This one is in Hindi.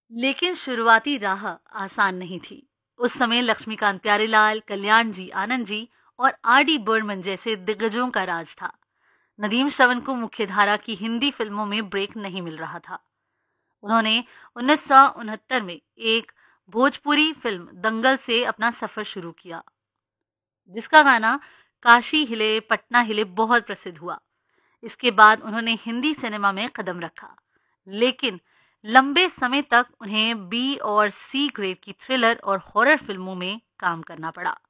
लेकिन शुरुआती राह आसान नहीं थी। उस समय लक्ष्मीकांत प्यारेलाल, कल्याण जी आनंद जी और आर डी बर्मन जैसे दिग्गजों का राज था। नदीम श्रवण को मुख्यधारा की हिंदी फिल्मों में ब्रेक नहीं मिल रहा था। उन्होंने 1969 में एक भोजपुरी फिल्म दंगल से अपना सफर शुरू किया, जिसका गाना काशी हिले पटना हिले बहुत प्रसिद्ध हुआ। इसके बाद उन्होंने हिंदी सिनेमा में कदम रखा, लेकिन लंबे समय तक उन्हें बी और सी ग्रेड की थ्रिलर और हॉरर फिल्मों में काम करना पड़ा।